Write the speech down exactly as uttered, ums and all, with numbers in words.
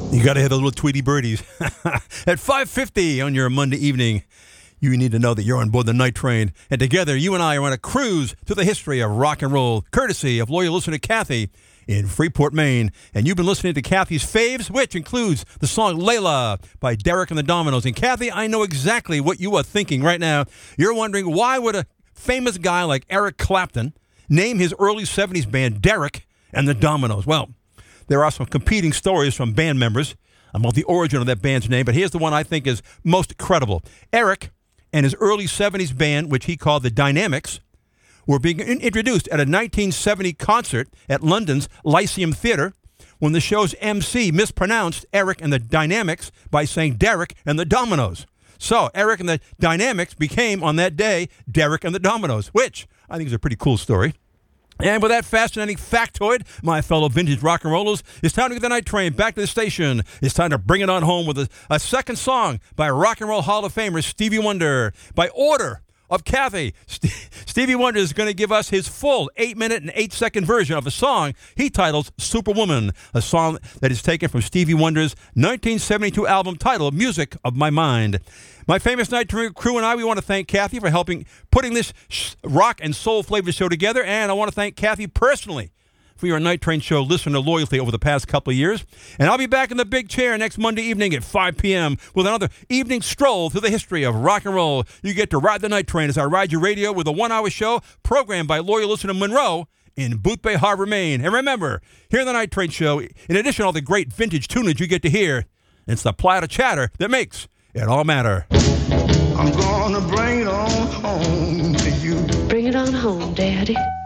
You got to have those little Tweety birdies. At five fifty on your Monday evening, you need to know that you're on board the night train. And together, you and I are on a cruise to the history of rock and roll, courtesy of loyal listener Kathy in Freeport, Maine. And you've been listening to Kathy's faves, which includes the song Layla by Derek and the Dominos. And Kathy, I know exactly what you are thinking right now. You're wondering, why would a famous guy like Eric Clapton name his early seventies band Derek and the Dominos? Well, there are some competing stories from band members about the origin of that band's name, but here's the one I think is most credible. Eric and his early seventies band, which he called the Dynamics, were being in- introduced at a nineteen seventy concert at London's Lyceum Theatre when the show's M C mispronounced Eric and the Dynamics by saying Derek and the Dominos. So Eric and the Dynamics became, on that day, Derek and the Dominos, which I think is a pretty cool story. And with that fascinating factoid, my fellow vintage rock and rollers, it's time to get the night train back to the station. It's time to bring it on home with a, a second song by Rock and Roll Hall of Famer Stevie Wonder. By order of Kathy, St- Stevie Wonder is going to give us his full eight-minute and eight-second version of a song he titles Superwoman, a song that is taken from Stevie Wonder's nineteen seventy-two album titled Music of My Mind. My famous night train crew and I, we want to thank Kathy for helping putting this sh- rock and soul flavored show together, and I want to thank Kathy personally for your Night Train Show listener loyalty over the past couple of years. And I'll be back in the big chair next Monday evening at five p.m. with another evening stroll through the history of rock and roll. You get to ride the night train as I ride your radio with a one-hour show programmed by loyal listener Monroe in Boothbay Harbor, Maine. And remember, here in the Night Train Show, in addition to all the great vintage tunage you get to hear, it's the platter chatter that makes it all matter. I'm gonna bring it on home to you. Bring it on home, Daddy.